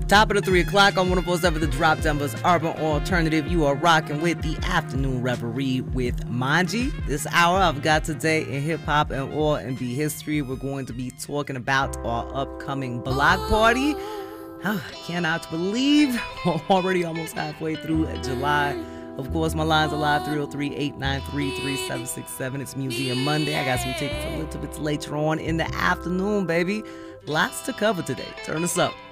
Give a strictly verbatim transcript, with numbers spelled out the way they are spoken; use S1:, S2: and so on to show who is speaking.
S1: Top of the three o'clock on one oh four point seven The Drop, Denver's Urban Alternative. You are rocking with the Afternoon Reverie with Manji. This hour I've got today in hip hop and R and B history. We're going to be talking about our upcoming block party. Oh, I cannot believe we're already almost halfway through July. Of course, my lines are live, three oh three, eight nine three, three seven six seven. It's Museum Monday. I got some tickets a little bit later on in the afternoon, baby. Lots to cover today. Turn us up.